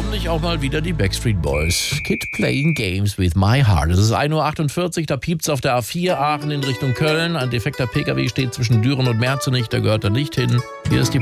endlich auch mal wieder die Backstreet Boys. Kid Playing Games with My Heart. Es ist 1:48 Uhr, da piept's auf der A4 Aachen in Richtung Köln. Ein defekter PKW steht zwischen Düren und Merzenich, da gehört er nicht hin. Hier ist die